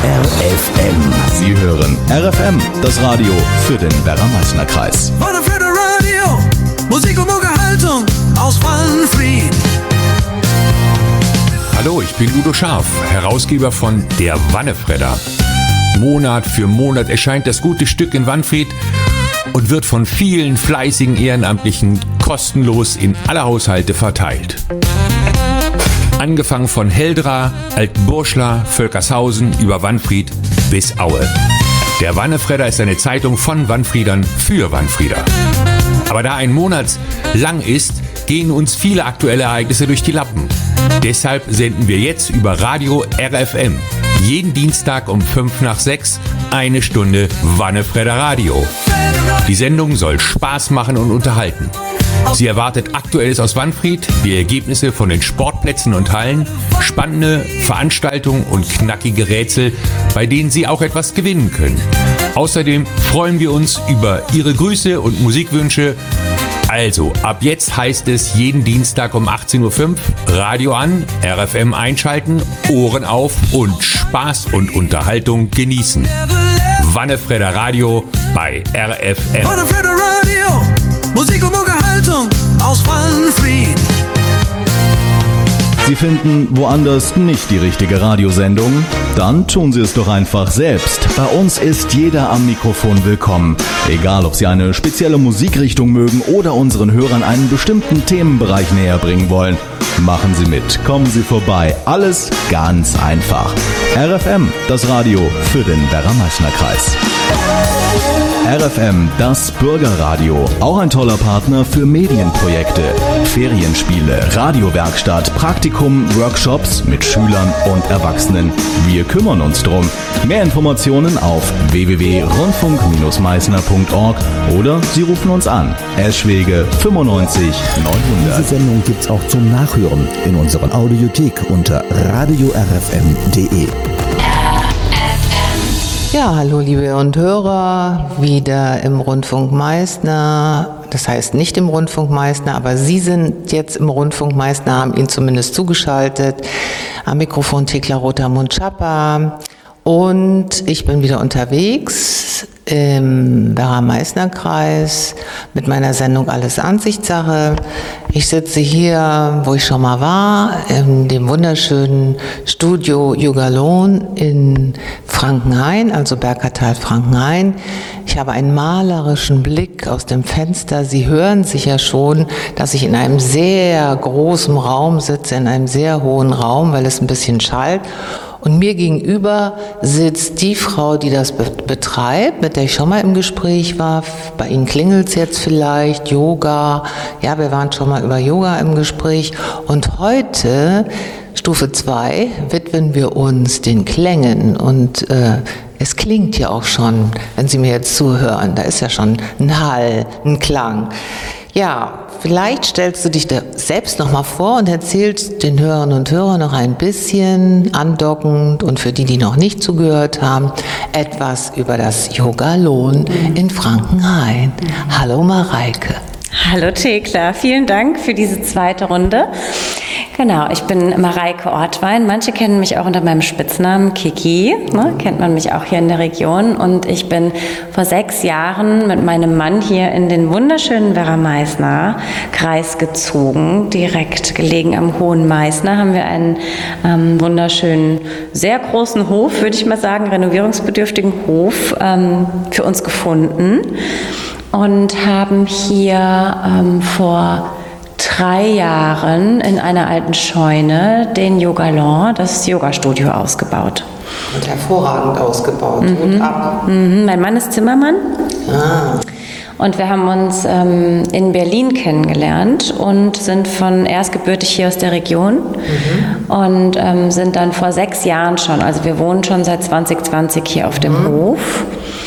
RFM. Sie hören RFM, das Radio für den Werra-Meißner-Kreis. Wannefredder Radio, Musik und Unterhaltung aus Wannfried. Hallo, ich bin Udo Scharf, Herausgeber von Der Wannefredder. Monat für Monat erscheint das gute Stück in Wannfried und wird von vielen fleißigen Ehrenamtlichen kostenlos in alle Haushalte verteilt. Angefangen von Heldra, Altburschla, Völkershausen über Wannfried bis Aue. Der Wannefredder ist eine Zeitung von Wannfriedern für Wannfrieder. Aber da ein Monat lang ist, gehen uns viele aktuelle Ereignisse durch die Lappen. Deshalb senden wir jetzt über Radio RFM jeden Dienstag um 5:05 eine Stunde Wannefredder Radio. Die Sendung soll Spaß machen und unterhalten. Sie erwartet Aktuelles aus Wannfried, die Ergebnisse von den Sportplätzen und Hallen, spannende Veranstaltungen und knackige Rätsel, bei denen Sie auch etwas gewinnen können. Außerdem freuen wir uns über Ihre Grüße und Musikwünsche. Also, ab jetzt heißt es jeden Dienstag um 18:05 Uhr Radio an, RFM einschalten, Ohren auf und Spaß und Unterhaltung genießen. Wannefredder Radio bei RFM. Wannefredder Radio, Musik und Unterhaltung aus Wannfried. Sie finden woanders nicht die richtige Radiosendung? Dann tun Sie es doch einfach selbst. Bei uns ist jeder am Mikrofon willkommen. Egal, ob Sie eine spezielle Musikrichtung mögen oder unseren Hörern einen bestimmten Themenbereich näher bringen wollen. Machen Sie mit, kommen Sie vorbei. Alles ganz einfach. RFM, das Radio für den Werra-Meißner-Kreis. RFM, das Bürgerradio. Auch ein toller Partner für Medienprojekte, Ferienspiele, Radiowerkstatt, Praktikum, Workshops mit Schülern und Erwachsenen. Wir kümmern uns drum. Mehr Informationen auf www.rundfunk-meißner.org oder Sie rufen uns an. Eschwege 95 900. Diese Sendung gibt's auch zum Nachhören in unserer Audiothek unter radiorfm.de. Ja, hallo liebe Hörer und Hörer, wieder im Rundfunk Meißner, das heißt nicht im Rundfunk Meißner, aber Sie sind jetzt im Rundfunk Meißner, haben ihn zumindest zugeschaltet, am Mikrofon Thekla Rother-Mund-Schapper und ich bin wieder unterwegs im Werra-Meißner-Kreis mit meiner Sendung Alles Ansichtssache. Ich sitze hier, wo ich schon mal war, in dem wunderschönen Studio Jugalon in Frankenhain, also Bergertal Frankenhain. Ich habe einen malerischen Blick aus dem Fenster. Sie hören sicher schon, dass ich in einem sehr großen Raum sitze, in einem sehr hohen Raum, weil es ein bisschen schallt. Und mir gegenüber sitzt die Frau, die das betreibt, mit der ich schon mal im Gespräch war. Bei Ihnen klingelt es jetzt vielleicht, Yoga. Ja, wir waren schon mal über Yoga im Gespräch. Und heute, Stufe 2, widmen wir uns den Klängen. Und es klingt ja auch schon, wenn Sie mir jetzt zuhören, da ist ja schon ein Hall, ein Klang. Ja, vielleicht stellst du dich da selbst noch mal vor und erzählst den Hörern und Hörern noch ein bisschen andockend und für die noch nicht zugehört haben, etwas über das Jugalon in Frankenhain. Hallo Mareike. Hallo Thekla, vielen Dank für diese zweite Runde. Genau, ich bin Mareike Ortwein. Manche kennen mich auch unter meinem Spitznamen Kiki, ne? Kennt man mich auch hier in der Region. Und ich bin vor 6 Jahren mit meinem Mann hier in den wunderschönen Werra-Meißner-Kreis gezogen. Direkt gelegen am Hohen Meißner haben wir einen wunderschönen, sehr großen Hof, würde ich mal sagen, renovierungsbedürftigen Hof für uns gefunden. Und haben hier vor 3 Jahren in einer alten Scheune den Yogalon, das Yogastudio, ausgebaut. Und hervorragend ausgebaut. Und ab. Mein Mann ist Zimmermann. Ah. Und wir haben uns in Berlin kennengelernt und sind erstgebürtig hier aus der Region und sind dann vor 6 Jahren schon, also wir wohnen schon seit 2020 hier auf dem Hof.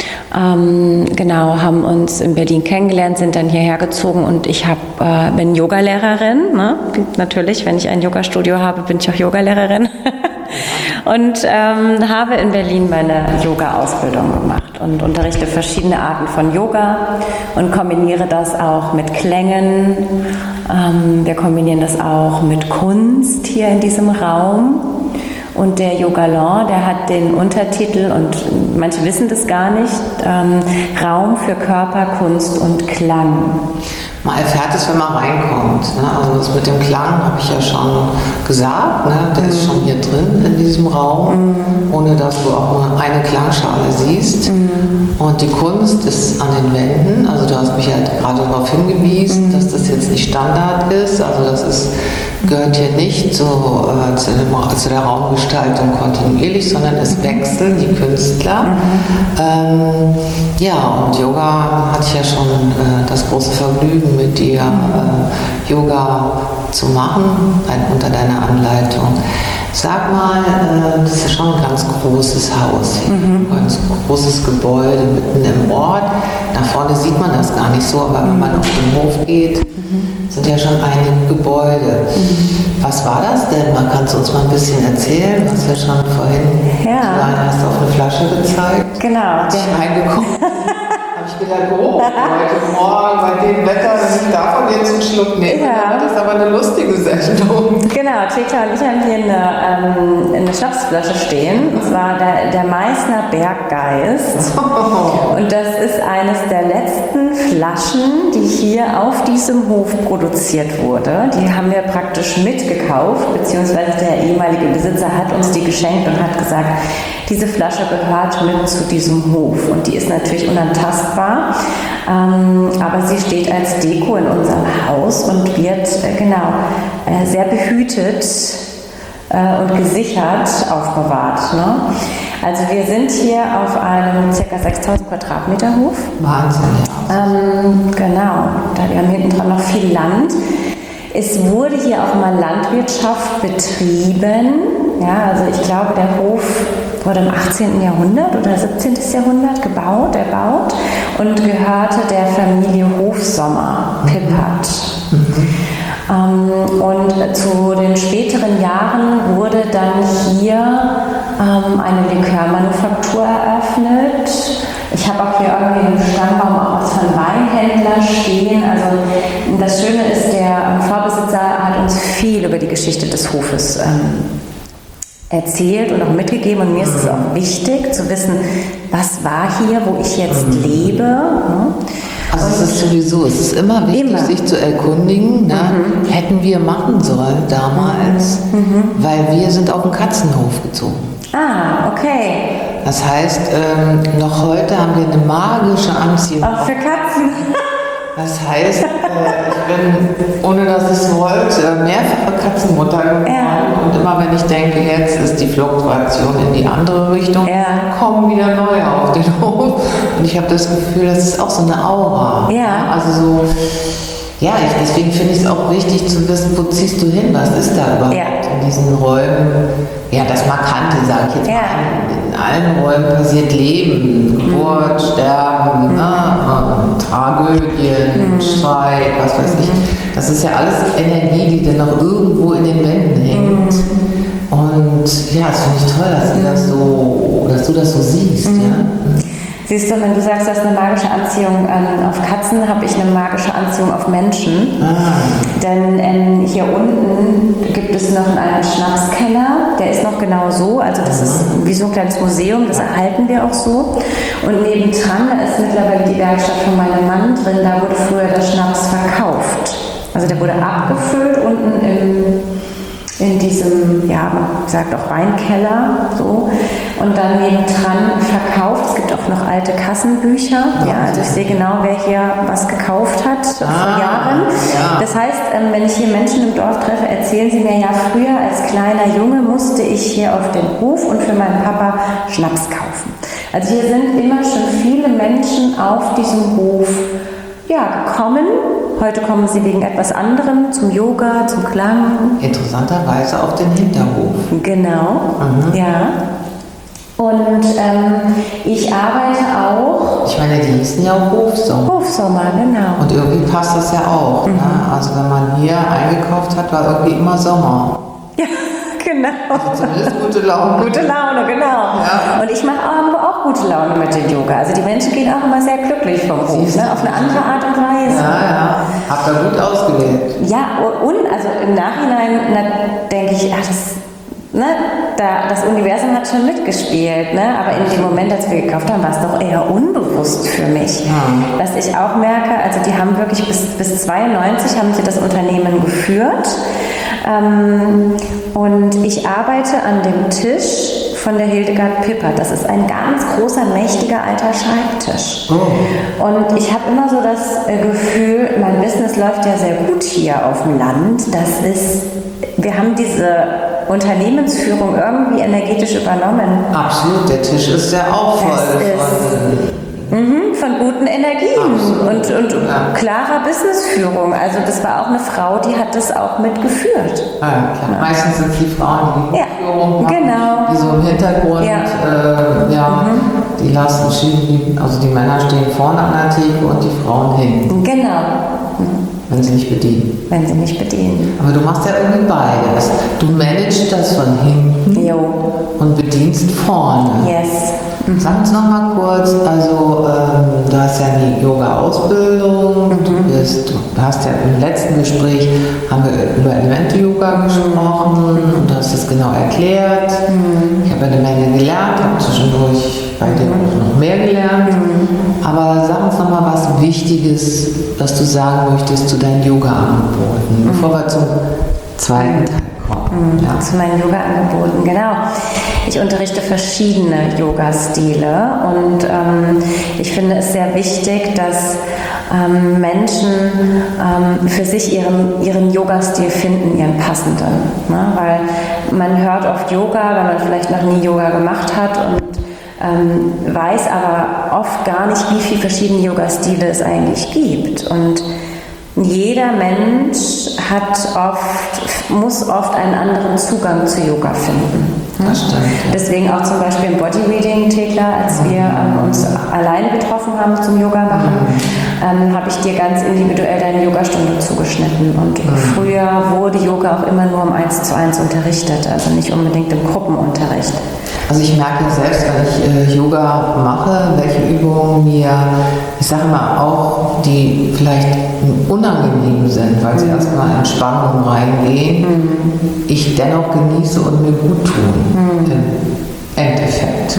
Haben uns in Berlin kennengelernt, sind dann hierher gezogen und ich bin Yogalehrerin. Ne? Natürlich, wenn ich ein Yogastudio habe, bin ich auch Yogalehrerin. Und habe in Berlin meine Yoga-Ausbildung gemacht und unterrichte verschiedene Arten von Yoga und kombiniere das auch mit Klängen. Wir kombinieren das auch mit Kunst hier in diesem Raum. Und der Yogalon, der hat den Untertitel, und manche wissen das gar nicht, Raum für Körper, Kunst und Klang. Man erfährt es, wenn man reinkommt. Ne? Also das mit dem Klang habe ich ja schon gesagt. Ne? Der ist schon hier drin in diesem Raum, ohne dass du auch nur eine Klangschale siehst. Und die Kunst ist an den Wänden. Also du hast mich ja gerade darauf hingewiesen, dass das jetzt nicht Standard ist. Also das gehört hier nicht zu der Raumgestaltung kontinuierlich, sondern es wechseln die Künstler. Ja, und Yoga hatte ich ja schon das große Vergnügen, mit dir Yoga zu machen, unter deiner Anleitung. Sag mal, das ist ja schon ein ganz großes Haus, ein ganz großes Gebäude mitten im Ort. Nach vorne sieht man das gar nicht so, aber wenn man auf den Hof geht, sind ja schon einige Gebäude. Was war das denn? Man kann es uns mal ein bisschen erzählen, was wir schon vorhin hast auf eine Flasche gezeigt. Genau. Als ich reingekommen bin, habe ich gedacht, oh, heute Morgen bei dem Wetter, ich davon jetzt einen Schluck nehmen. Ja. Das ist aber eine lustige Sendung. Genau, Thekla und ich haben hier eine Schnapsflasche stehen, und zwar der Meißner Berggeist. Und das ist eines der letzten Flaschen, die hier auf diesem Hof produziert wurde. Die haben wir praktisch mitgekauft, beziehungsweise der ehemalige Besitzer hat uns die geschenkt und hat gesagt, diese Flasche gehört mit zu diesem Hof. Und die ist natürlich unantastbar, aber sie steht als Deko in unserem Haus und wird sehr behütet und gesichert aufbewahrt. Ne? Also wir sind hier auf einem ca. 6.000 Quadratmeter Hof. Wahnsinn, ja. Genau, wir haben hinten dran noch viel Land. Es wurde hier auch mal Landwirtschaft betrieben. Ja, also ich glaube, der Hof wurde im 18. Jahrhundert oder 17. Jahrhundert erbaut und gehörte der Familie Hofsommer, Pippert. Und zu den späteren Jahren wurde dann hier eine Likörmanufaktur eröffnet. Ich habe auch hier irgendwie im Stammbaum auch was von Weinhändler stehen. Also das Schöne ist, der Vorbesitzer hat uns viel über die Geschichte des Hofes erzählt und auch mitgegeben. Und mir ist es auch wichtig zu wissen, was war hier, wo ich jetzt lebe. Ne? Also es ist sowieso, es ist immer wichtig, sich zu erkundigen, ne? Hätten wir machen sollen damals, weil wir sind auf den Katzenhof gezogen. Ah, okay. Das heißt, noch heute haben wir eine magische Anziehung. Auch für Katzen. Das heißt, ich bin, ohne dass ich es wollte, mehrfache Katzenmutter geworden. Ja. Und immer wenn ich denke, jetzt ist die Fluktuation in die andere Richtung, kommen wieder neue auf den Hof. Und ich habe das Gefühl, das ist auch so eine Aura. Ja. Also so, deswegen finde ich es auch wichtig zu wissen, wo ziehst du hin, was ist da überhaupt in diesen Räumen. Ja, das Markante, sage ich jetzt mal. In allen Räumen passiert Leben, Geburt, Sterben, Tragödien, Streit, was weiß ich. Das ist ja alles Energie, die dann noch irgendwo in den Wänden hängt. Und ja, das finde ich toll, dass du das so siehst. Ja? Siehst du, wenn du sagst, du hast eine magische Anziehung auf Katzen, habe ich eine magische Anziehung auf Menschen. Denn hier unten gibt es noch einen Schnapskeller, der ist noch genau so, also das ist wie so ein kleines Museum, das erhalten wir auch so. Und nebendran, da ist mittlerweile die Werkstatt von meinem Mann drin, da wurde früher der Schnaps verkauft. Also der wurde abgefüllt unten in diesem, man sagt auch Weinkeller, so. Und dann nebendran verkauft. Es gibt auch noch alte Kassenbücher. Ja, also ich sehe genau, wer hier was gekauft hat vor Jahren. Ja. Das heißt, wenn ich hier Menschen im Dorf treffe, erzählen sie mir ja, früher als kleiner Junge musste ich hier auf den Hof und für meinen Papa Schnaps kaufen. Also hier sind immer schon viele Menschen auf diesem Hof gekommen. Heute kommen sie wegen etwas anderem, zum Yoga, zum Klang. Interessanterweise auf den Hinterhof. Genau, ja. Und ich arbeite auch. Ich meine, die hießen ja auch Hofsommer. Hofsommer, genau. Und irgendwie passt das ja auch. Ne? Also wenn man hier eingekauft hat, war irgendwie immer Sommer. Ja, genau. Also zumindest gute Laune. Gute Laune, genau. Ja. Und ich mache auch gute Laune mit dem Yoga. Also die Menschen gehen auch immer sehr glücklich vom Hof, auf eine andere Art und Weise. Ja. Habt ihr gut ausgewählt. Ja, und also im Nachhinein denke ich, das Universum hat schon mitgespielt, ne? Aber in dem Moment, als wir gekauft haben, war es doch eher unbewusst für mich. Was ich auch merke, also die haben wirklich bis 92 haben sie das Unternehmen geführt. Und ich arbeite an dem Tisch von der Hildegard Pippert. Das ist ein ganz großer, mächtiger alter Schreibtisch. Und ich habe immer so das Gefühl, mein Business läuft ja sehr gut hier auf dem Land. Wir haben diese Unternehmensführung irgendwie energetisch übernommen. Absolut, der Tisch ist ja auch voll von guten Energien und klarer Businessführung. Also das war auch eine Frau, die hat das auch mitgeführt. Ja. Meistens sind die Frauen, die Führung machen, genau. die so im Hintergrund, die lassen schieben, also die Männer stehen vorne an der Theke und die Frauen hinten. Genau. Wenn sie nicht bedienen. Wenn sie nicht bedienen. Aber du machst ja irgendwie beides. Du managst das von hinten und bedienst vorne. Yes. Sag uns noch mal kurz, also du hast ja die Yoga-Ausbildung, du hast ja im letzten Gespräch, haben wir über Elemente-Yoga gesprochen und du hast das genau erklärt. Ich habe eine Menge gelernt, habe zwischendurch bei dir noch mehr gelernt. Aber sag uns noch mal was Wichtiges, was du sagen möchtest zu deinen Yoga-Angeboten, bevor wir zum zweiten Teil kommen. Zu meinen Yoga-Angeboten, genau. Ich unterrichte verschiedene Yoga-Stile und ich finde es sehr wichtig, dass Menschen für sich ihren Yoga-Stil finden, ihren passenden. Ne? Weil man hört oft Yoga, wenn man vielleicht noch nie Yoga gemacht hat und weiß aber oft gar nicht, wie viele verschiedene Yoga-Stile es eigentlich gibt. Und jeder Mensch muss oft einen anderen Zugang zu Yoga finden. Das stimmt. Deswegen auch zum Beispiel im Bodyreading, Thekla, als wir uns alleine getroffen haben zum Yoga machen, habe ich dir ganz individuell deine Yogastunde zugeschnitten. Und früher wurde Yoga auch immer nur im 1:1 unterrichtet, also nicht unbedingt im Gruppenunterricht. Also ich merke selbst, wenn ich Yoga mache, welche Übungen mir, ich sage mal auch, die vielleicht unangenehm sind, weil sie erstmal in Entspannung reingehen, ich dennoch genieße und mir gut tun. Im Endeffekt.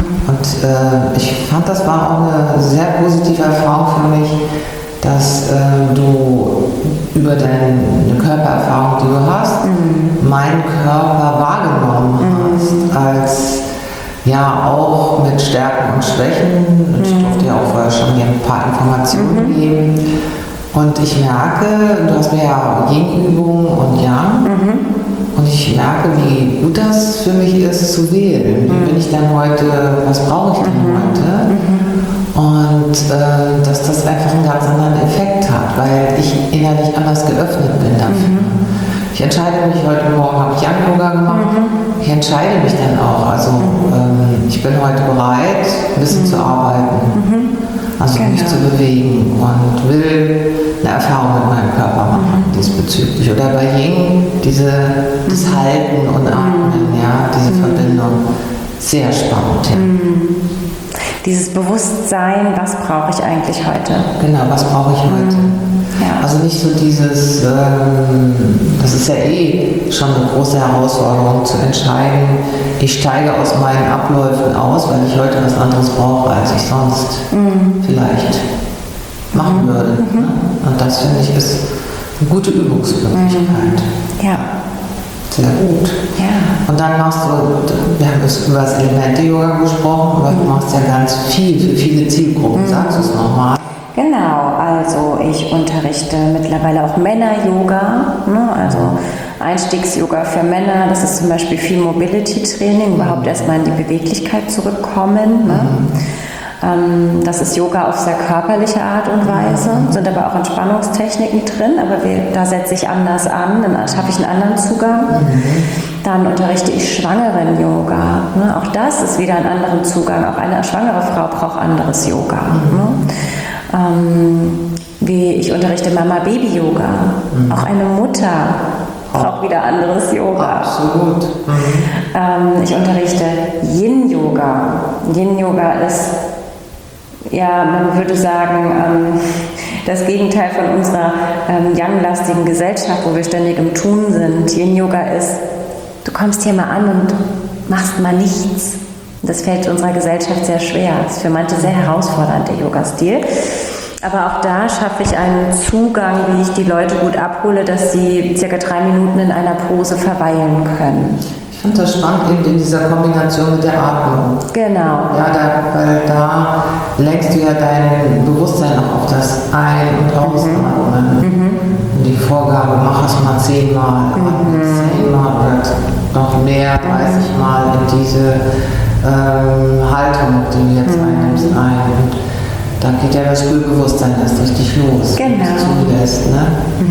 Und ich fand, das war auch eine sehr positive Erfahrung für mich, dass du über deine Körpererfahrung, die du hast, meinen Körper wahrgenommen hast, als ja auch mit Stärken und Schwächen. Ich durfte ja auch vorher schon dir ein paar Informationen geben. Und ich merke, du hast mir ja Yin-Übungen und Yang. Und ich merke, wie gut das für mich ist, zu wählen. Wie bin ich dann heute, was brauche ich denn heute? Und dass das einfach einen ganz anderen Effekt hat, weil ich innerlich anders geöffnet bin dafür. Ich entscheide mich, heute Morgen habe ich Yang-Yoga gemacht, ich entscheide mich dann auch. Also ich bin heute bereit, ein bisschen zu arbeiten, also mich zu bewegen und will eine Erfahrung mit meinem Körper machen diesbezüglich. Oder bei Yin, das Halten und Atmen, ja, diese Verbindung, sehr spannend. Ja. Dieses Bewusstsein, was brauche ich eigentlich heute? Genau, was brauche ich heute? Ja. Also nicht so dieses, das ist ja schon eine große Herausforderung zu entscheiden, ich steige aus meinen Abläufen aus, weil ich heute was anderes brauche, als ich sonst vielleicht machen würde. Und das finde ich ist eine gute Übungsmöglichkeit. Ja. Sehr gut. Ja. Und dann machst du, wir haben über das Elemente-Yoga gesprochen, aber du machst ja ganz viel für viele Zielgruppen. Sagst du es nochmal? Genau, also ich unterrichte mittlerweile auch Männer-Yoga, ne? Also Einstiegs-Yoga für Männer, das ist zum Beispiel viel Mobility-Training, überhaupt erstmal in die Beweglichkeit zurückkommen. Ne? Das ist Yoga auf sehr körperliche Art und Weise, sind aber auch Entspannungstechniken drin, aber da setze ich anders an, dann habe ich einen anderen Zugang. Dann unterrichte ich Schwangeren-Yoga. Ne? Auch das ist wieder ein anderer Zugang. Auch eine schwangere Frau braucht anderes Yoga. Ne? Ich unterrichte Mama-Baby-Yoga. Auch eine Mutter braucht wieder anderes Yoga. Absolut. Ich unterrichte Yin-Yoga. Yin-Yoga ist, ja, man würde sagen, das Gegenteil von unserer yang-lastigen Gesellschaft, wo wir ständig im Tun sind. Yin-Yoga ist, du kommst hier mal an und machst mal nichts. Das fällt unserer Gesellschaft sehr schwer. Das ist für manche sehr herausfordernd, der Yoga-Stil. Aber auch da schaffe ich einen Zugang, wie ich die Leute gut abhole, dass sie circa 3 Minuten in einer Pose verweilen können. Ich finde das spannend eben in dieser Kombination mit der Atmung. Genau. Ja, weil da lenkst du ja dein Bewusstsein auch auf das Ein- und Ausatmen. Die Vorgabe, mach es mal 10 Mal, 10 Mal oder noch mehr, 30 Mal in diese Haltung, die du jetzt einnimmst, ein. Und dann geht ja das Spürbewusstsein erst richtig los. Genau. Zulässt, ne?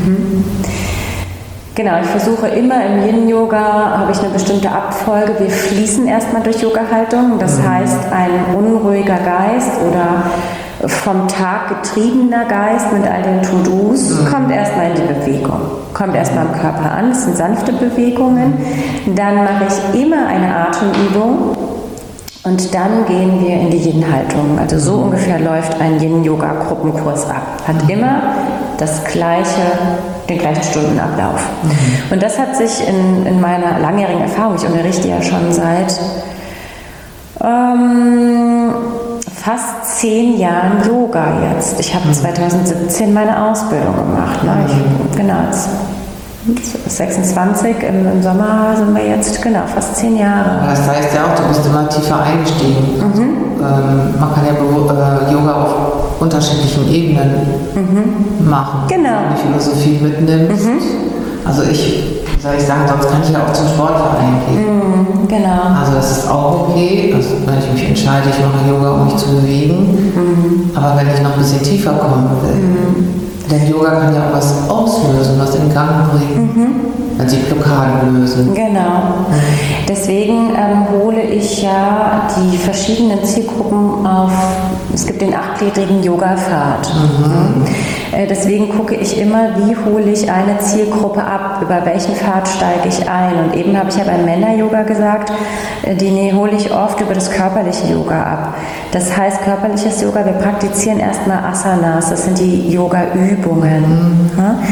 Genau, ich versuche immer im Yin-Yoga, habe ich eine bestimmte Abfolge. Wir fließen erstmal durch Yoga-Haltung. Das heißt, ein unruhiger Geist oder vom Tag getriebener Geist mit all den To-Dos kommt erstmal in die Bewegung. Kommt erstmal im Körper an. Das sind sanfte Bewegungen. Dann mache ich immer eine Atemübung. Und dann gehen wir in die Yin-Haltung. Also so ungefähr läuft ein Yin-Yoga-Gruppenkurs ab. Hat immer den gleichen Stundenablauf. Und das hat sich in meiner langjährigen Erfahrung, ich unterrichte ja schon seit fast 10 Jahren Yoga jetzt. Ich habe 2017 meine Ausbildung gemacht. Ne? Jetzt 26, im Sommer sind wir jetzt, fast 10 Jahre. Das heißt ja auch, du bist immer tiefer eingestiegen. Man kann ja Yoga auf unterschiedlichen Ebenen machen. Genau. Wenn du die Philosophie mitnimmst. Also soll ich sagen, sonst kann ich ja auch zum Sportverein gehen. Genau. Also das ist auch okay, also wenn ich mich entscheide, ich mache Yoga, um mich zu bewegen. Aber wenn ich noch ein bisschen tiefer kommen will, denn Yoga kann ja auch was auslösen, was in Gang bringen, wenn sie Blockaden lösen. Genau. Deswegen hole ich ja die verschiedenen Zielgruppen auf. Es gibt den 8gliedrigen Yoga-Pfad. Deswegen gucke ich immer, wie hole ich eine Zielgruppe ab, über welchen Pfad steige ich ein. Und eben habe ich ja beim Männer-Yoga gesagt, die hole ich oft über das körperliche Yoga ab. Das heißt, körperliches Yoga, wir praktizieren erstmal Asanas, das sind die Yoga-Übungen.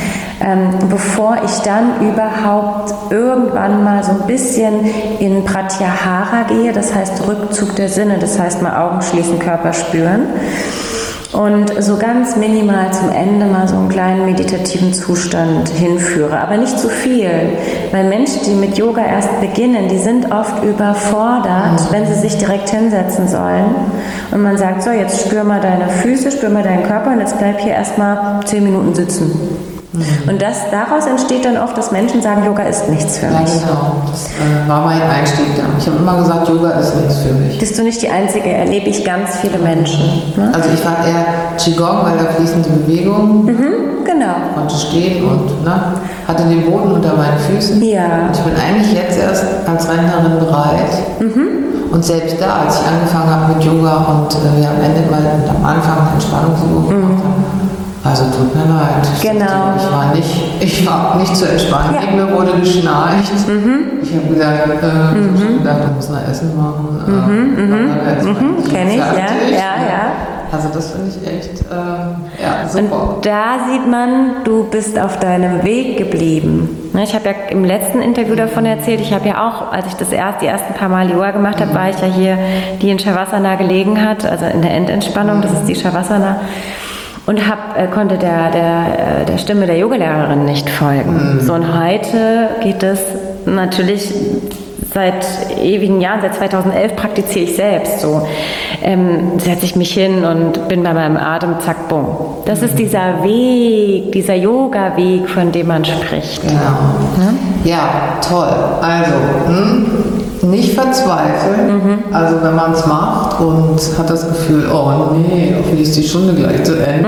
Bevor ich dann überhaupt irgendwann mal so ein bisschen in Pratyahara gehe, das heißt Rückzug der Sinne, das heißt mal Augen schließen, Körper spüren. Und so ganz minimal zum Ende mal so einen kleinen meditativen Zustand hinführe. Aber nicht zu viel, weil Menschen, die mit Yoga erst beginnen, die sind oft überfordert, wenn sie sich direkt hinsetzen sollen. Und man sagt, so, jetzt spür mal deine Füße, spür mal deinen Körper und jetzt bleib hier erstmal 10 Minuten sitzen. Und daraus entsteht dann oft, dass Menschen sagen, Yoga ist nichts für mich. Ja, genau. Das war mein Einstieg da. Ich habe immer gesagt, Yoga ist nichts für mich. Bist du nicht die Einzige, erlebe ich ganz viele Menschen. Ne? Also ich war eher Qigong, weil da fließende Bewegung. Genau. Konnte stehen und hatte den Boden unter meinen Füßen. Ja. Und ich bin eigentlich jetzt erst als Rentnerin bereit. Und selbst da, als ich angefangen habe mit Yoga und wir am Anfang eine Entspannungsübung gemacht haben, also tut mir leid. Genau. Ich war nicht zu entspannen. Ja. Mir wurde geschnarcht. Ich habe gesagt, ich muss noch Essen machen. Kenn ich, ja. Also das finde ich echt super. Und da sieht man, du bist auf deinem Weg geblieben. Ich habe ja im letzten Interview davon erzählt, ich habe ja auch, als ich die ersten paar Mal Yoga gemacht habe, war ich ja hier, die in Shavasana gelegen hat, also in der Endentspannung, das ist die Shavasana. Und konnte der Stimme der Yogalehrerin nicht folgen. So, und heute geht es natürlich seit ewigen Jahren, seit 2011 praktiziere ich selbst so. Setze ich mich hin und bin bei meinem Atem, zack, bumm. Das ist dieser Weg, dieser Yoga-Weg, von dem man spricht. Genau. Ja, toll. Also, nicht verzweifeln, also wenn man es macht und hat das Gefühl, oh nee, hoffentlich ist die Stunde gleich zu Ende.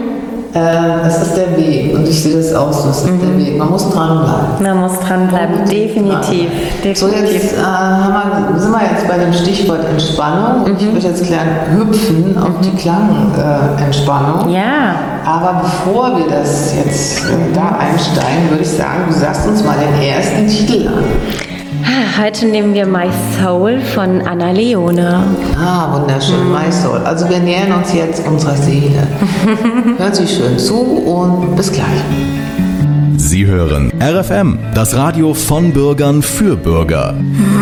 Es ist der Weg und ich sehe das auch so, es ist der Weg. Man muss dranbleiben. Man muss dranbleiben, definitiv. So, jetzt sind wir jetzt bei dem Stichwort Entspannung und ich würde jetzt gleich hüpfen auf die Klangentspannung. Ja. Aber bevor wir das jetzt da einsteigen, würde ich sagen, du sagst uns mal den ersten Titel an. Heute nehmen wir My Soul von Anna Leone. Ah, wunderschön, My Soul. Also wir nähern uns jetzt unserer Seele. Hört sich schön zu und bis gleich. Sie hören RFM, das Radio von Bürgern für Bürger.